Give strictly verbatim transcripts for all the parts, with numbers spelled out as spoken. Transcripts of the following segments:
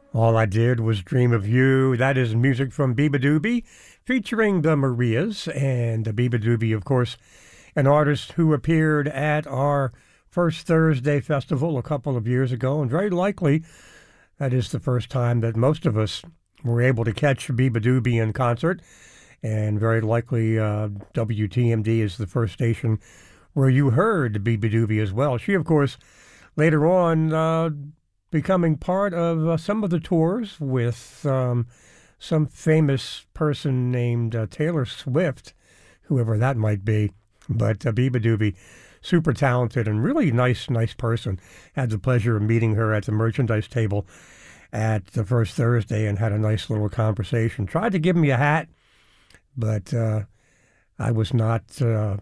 All I Did Was Dream of You. That is music from Beabadoobee, featuring the Marias. And the Beabadoobee, of course, an artist who appeared at our First Thursday Festival a couple of years ago. And very likely, that is the first time that most of us were able to catch Beabadoobee in concert. And very likely, uh, W T M D is the first station where you heard Beabadoobee as well. She, of course, later on, uh, becoming part of uh, some of the tours with um, some famous person named uh, Taylor Swift, whoever that might be. But uh, Beabadoobee, super talented and really nice, nice person. Had the pleasure of meeting her at the merchandise table at the First Thursday and had a nice little conversation. Tried to give me a hat, but uh, I was not... Uh,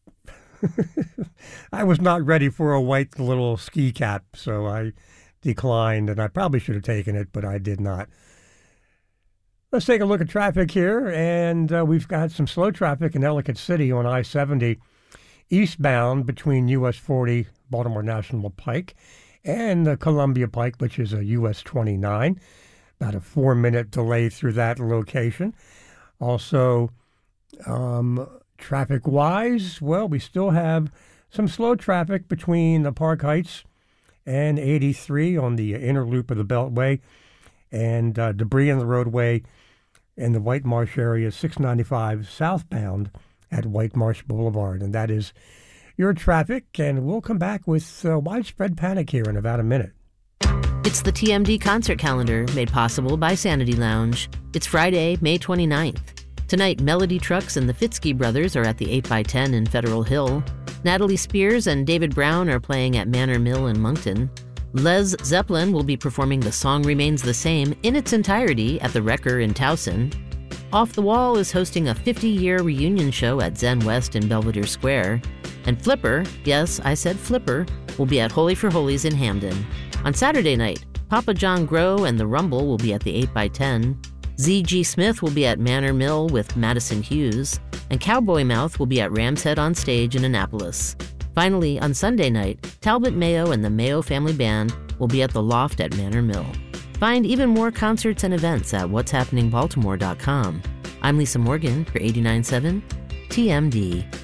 I was not ready for a white little ski cap, so I declined, and I probably should have taken it, but I did not. Let's take a look at traffic here, and uh, we've got some slow traffic in Ellicott City on I seventy eastbound between U S forty, Baltimore National Pike, and the Columbia Pike, which is a U S twenty-nine. About a four-minute delay through that location. Also, um, traffic-wise, well, we still have some slow traffic between the Park Heights and eighty-three on the inner loop of the Beltway, and uh, debris in the roadway in the White Marsh area, six ninety-five southbound at White Marsh Boulevard. And that is your traffic, and we'll come back with uh, widespread panic here in about a minute. It's the T M D concert calendar made possible by Sanity Lounge. It's Friday, May twenty-ninth. Tonight, Melody Trucks and the Fitzky Brothers are at the eight by ten in Federal Hill. Natalie Spears and David Brown are playing at Manor Mill in Moncton. Les Zeppelin will be performing The Song Remains the Same in its entirety at the Wrecker in Towson. Off the Wall is hosting a fifty-year reunion show at Zen West in Belvedere Square. And Flipper, yes, I said Flipper, will be at Holy for Holies in Hamden. On Saturday night, Papa John Grow and The Rumble will be at the eight by ten. Z G. Smith will be at Manor Mill with Madison Hughes, and Cowboy Mouth will be at Ram's Head on Stage in Annapolis. Finally, on Sunday night, Talbot Mayo and the Mayo Family Band will be at the Loft at Manor Mill. Find even more concerts and events at what's happening baltimore dot com. I'm Lisa Morgan for eighty-nine point seven T M D.